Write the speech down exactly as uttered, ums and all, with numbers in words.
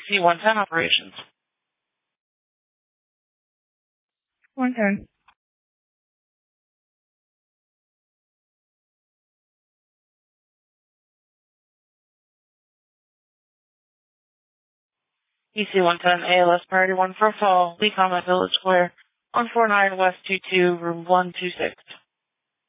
C one ten operations. one ten. E C one ten, A L S Priority one for fall, Lee Comet Village Square, one four nine West two two, room one two six.